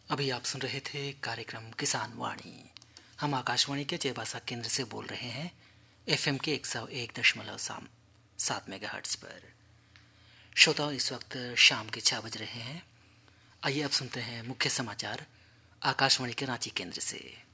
अभी आप सुन रहे थे कार्यक्रम किसान वाणी। हम आकाशवाणी के चेबासा केंद्र से बोल रहे हैं एफएम के 101.7 मेगाहर्ट्ज पर। श्रोताओं, इस वक्त शाम के 6 बज रहे हैं। आइए अब सुनते हैं मुख्य समाचार आकाशवाणी के रांची केंद्र से।